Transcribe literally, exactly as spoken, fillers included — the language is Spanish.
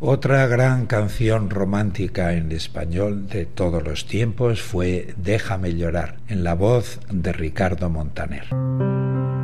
Otra gran canción romántica en español de todos los tiempos fue Déjame llorar, en la voz de Ricardo Montaner.